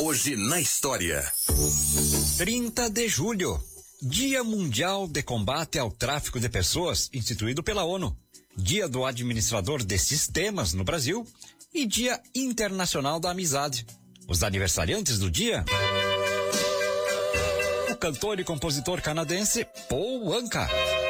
Hoje na história. 30 de julho, Dia Mundial de Combate ao Tráfico de Pessoas, instituído pela ONU. Dia do Administrador de Sistemas no Brasil e Dia Internacional da Amizade. Os aniversariantes do dia: o cantor e compositor canadense Paul Anka.